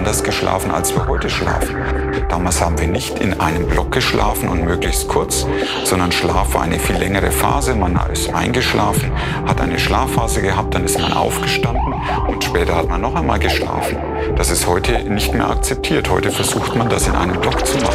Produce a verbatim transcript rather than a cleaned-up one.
anders geschlafen, als wir heute schlafen. Damals haben wir nicht in einem Block geschlafen und möglichst kurz, sondern Schlaf war eine viel längere Phase. Man ist eingeschlafen, hat eine Schlafphase gehabt, dann ist man aufgestanden und später hat man noch einmal geschlafen. Das ist heute nicht mehr akzeptiert. Heute versucht man, das in einem Block zu machen.